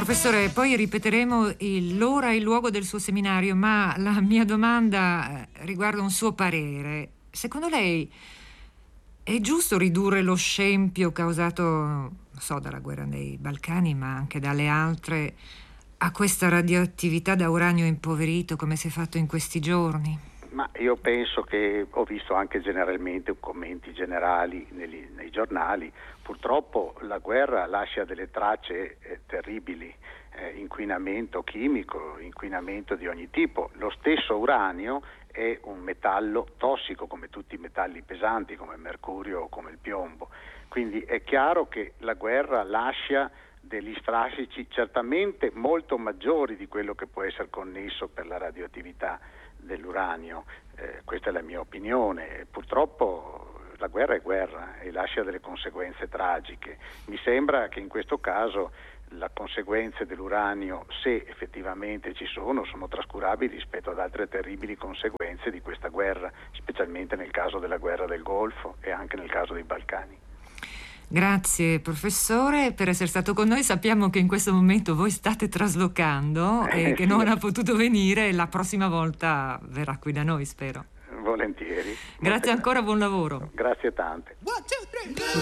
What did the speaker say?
Professore, poi ripeteremo l'ora e il luogo del suo seminario, ma la mia domanda riguarda un suo parere. Secondo lei è giusto ridurre lo scempio causato, non so, dalla guerra nei Balcani, ma anche dalle altre, a questa radioattività da uranio impoverito, come si è fatto in questi giorni? Ma io penso che ho visto anche generalmente commenti generali nei giornali. Purtroppo la guerra lascia delle tracce terribili, inquinamento chimico, inquinamento di ogni tipo. Lo stesso uranio è un metallo tossico come tutti i metalli pesanti, come il mercurio o come il piombo. Quindi è chiaro che la guerra lascia degli strascici certamente molto maggiori di quello che può essere connesso per la radioattività dell'uranio. Questa è la mia opinione. Purtroppo la guerra è guerra e lascia delle conseguenze tragiche. Mi sembra che in questo caso le conseguenze dell'uranio, se effettivamente ci sono trascurabili rispetto ad altre terribili conseguenze di questa guerra, specialmente nel caso della guerra del Golfo e anche nel caso dei Balcani. Grazie professore per essere stato con noi. Sappiamo che in questo momento voi state traslocando e che non ha potuto venire. La prossima volta verrà qui da noi, spero. Volentieri. Grazie ancora, buon lavoro. Grazie tante. 1, 2, 3, go!